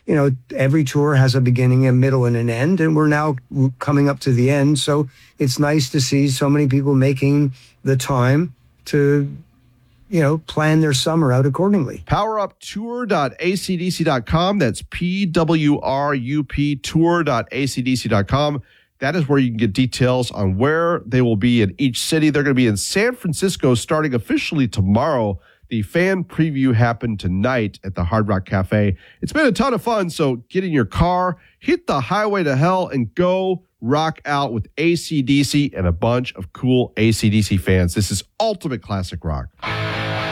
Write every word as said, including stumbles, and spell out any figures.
you know, every tour has a beginning, a middle, and an end, and we're now coming up to the end. So it's nice to see so many people making the time to, you know, plan their summer out accordingly. power up tour dot a c d c dot com. That's P W R U P tour dot a c d c dot com. That is where you can get details on where they will be in each city. They're going to be in San Francisco starting officially tomorrow. The fan preview happened tonight at the Hard Rock Cafe. It's been a ton of fun, so get in your car, hit the highway to hell, and go rock out with A C D C and a bunch of cool A C D C fans. This is Ultimate Classic Rock.